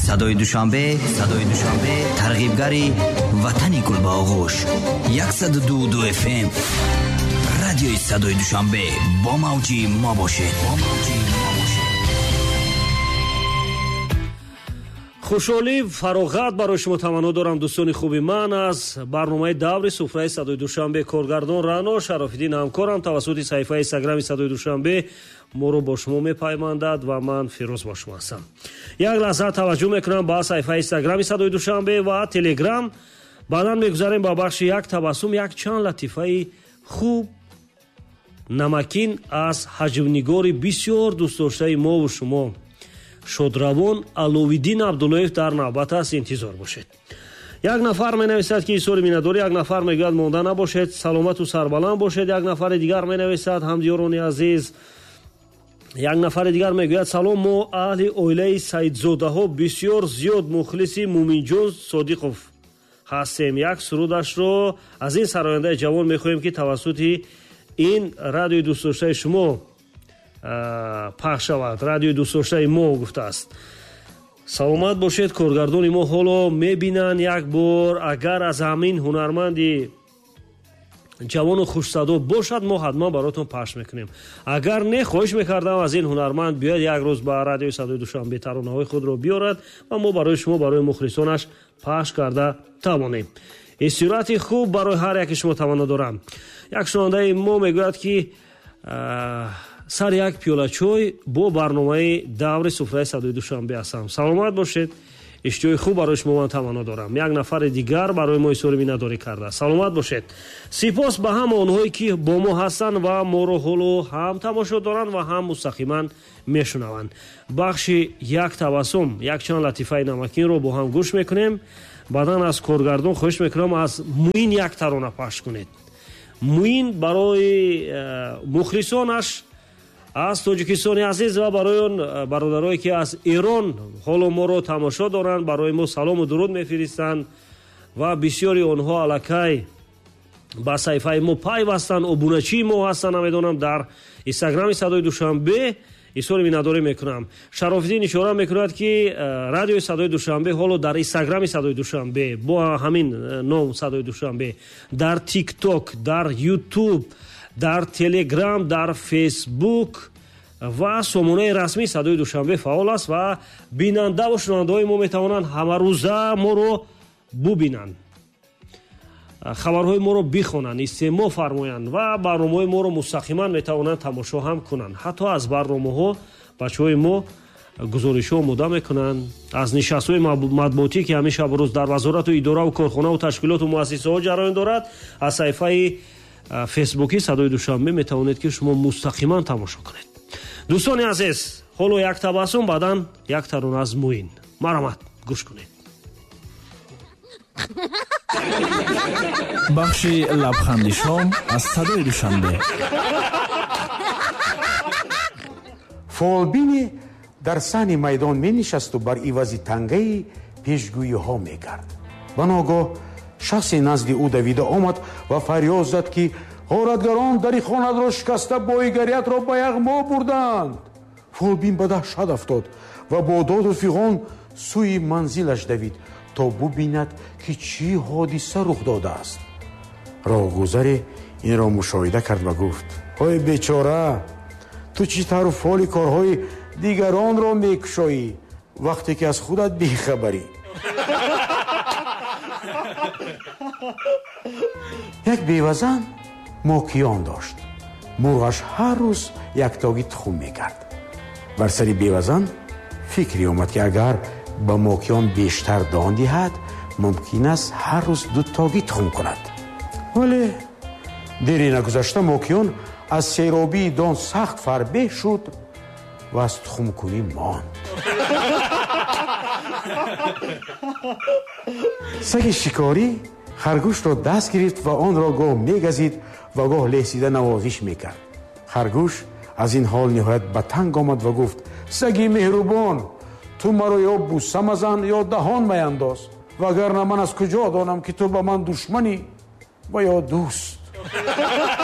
صدای دوشنبه ترغیبگری وطنی گلباغوش 102 FM رادیوی صدای دوشنبه با موجی ما باشد. خушҳолӣ фароғат барои шумо таманно дорам дӯстони хуби ман аз барномаи даври суфраи садои душанбе. коргардон раъно шарофиддин ҳамкорам тавассути саҳифаи инстаграми садои душанбе моро бо шумо мепаймандад ва ман фирӯз бо шумо ҳастам. як лаҳза таваҷҷӯҳ мекунам ба саҳифаи инстаграми садои душанбе ва телеграм. баъдан мегузарем ба бахши як табассум, як чанд латифаи хуб намакин аз ҳаҷвнигори бисёр дӯстдоштаи мову шумо шодравон аловиддин абдуллоев дар навбат аст. интизор бошед. як нафар менависад ки изҳори миннатдорӣ, як нафар мегӯяд монда набошед, саломату сарбаланд бошед. як нафари дигар менависад ҳамдиёрони азиз, як нафари дигар мегӯяд салом, мо аҳли оилаи саидзодаҳо бисёр зиёд мухлиси муминҷон содиқов ҳастем. як сурудашро аз ин сарояндаи ҷавон мехоҳем ки тавассути ин радиои дӯстдоштаи шумо пахш шавад. радиои дӯстдоштаи мо гуфтааст. саломат бошед. коргардони мо ҳоло мебинанд як бор агар аз ҳамин ҳунарманди ҷавону хушсадо бошад, мо ҳатман баротон пахш мекунем. агар не, хоҳиш мекардам аз ин ҳунарманд биёяд як рӯз ба радиои садои душанбе таронаҳои худро биёрад ва мо барои шумо, барои мухлисонаш пахш карда тавонем. истироҳати хуб барои ҳар яке шумо таманно дорам. як шунавандаи мо мегӯяд ки сар як пиёла чой бо барномаи даври суфраи садои душанбе ҳастам. саломат бошед. иштиҳои хуб барои шумо ман таманно дорам. як нафари дигар барои мо изҳори миннатдорӣ карда. саломат бошед. сипос ба ҳама онҳое ки бо мо ҳастанд ва моро ҳоло ҳам тамошо доранд ва ҳам мустақиман мешунаванд. бахши як табассум, як чанд латифаи намакинро бо ҳам гӯш мекунем. баъдан аз коргардон хоҳиш мекунам аз муин як тарона пахш кунед. муин барои мухлисонаш аз тоҷикистони азиз ва барои он бародарое ки аз эрон ҳоло моро тамошо доранд, барои мо салому дуруд мефиристанд ва бисёри онҳо аллакай ба саҳифаи мо пайвастанд, обуначии мо ҳастанд. намедонам дар инстаграми садои душанбе изҳори миннатдорӣ мекунам. шарофиддин ишора мекунад ки радиои садои душанбе ҳоло дар инстаграми садои душанбе бо ҳамин ном садои душанбе, дар тикток, дар ютуб, дар телеграм, дар фейсбук ва сомонаи расмии садои душанбе фаъол аст ва бинандаву шунавандаҳои мо метавонанд ҳамарӯза моро бубинанд, хабарҳои моро бихонанд, истемоъ фармоянд ва барномаҳои моро мустақиман метавонанд тамошо ҳам кунанд. ҳатто аз барномаҳо бачаҳои мо гузоришҳо омода мекунанд, аз нишастҳои матбуотӣ ки ҳамин шабу рӯз дар вазорату иdoraу корхонаву ташкилоту муассисаҳо ҷараён дорад, аз саҳифаи фейсбуки садои душанбе метавонед ки шумо мустақиман тамошо кунед. дӯстони азиз, ҳоло як табассум, баъдан як тарона аз муин. маромад, гӯш кунед. бахши лабханди шом аз садои душанбе. фолбини дар саҳни майдон менишасту бар ивази тангаи пешгӯиҳо мекард. ба ногоҳ шахсе назди ӯ давида омад ва фарёд зад ки ғоратгарон дари хонатро шикаста боигариятро ба яғмо бурданд. фолбин ба даҳшат афтод ва бо доду фиғон сӯи манзилаш давид то бубинад ки чӣ ҳодиса рух додааст. роҳгузаре инро мушоҳида кард ва гуфт: ой бечора, ту чӣ тавр фоли корҳои дигаронро мекушоӣ вақте ки аз худат бехабарӣ? як бевазан мокиён дошт. мурғаш ҳар рӯз яктоги тухм мекард. бар сари бевазан фикре омад ки агар ба мокиён бештар дон диҳад, мумкин аст ҳар рӯз дутоги тухм кунад. вале дери нагузашта мокиён аз серобии дон сахт фарбеҳ шуд ва аз тухмкунӣ монд. саги шикорӣ харгӯшро даст гирифт ва онро гоҳ мегазид ва гоҳ леҳсида навозиш мекард. харгӯш аз ин ҳол ниҳоят ба танг омад ва гуфт: саги меҳрубон, ту маро ё буса мазан ё даҳон маяндоз, вагарна ман аз куҷо донам ки ту ба ман душманӣ ва ё дӯст?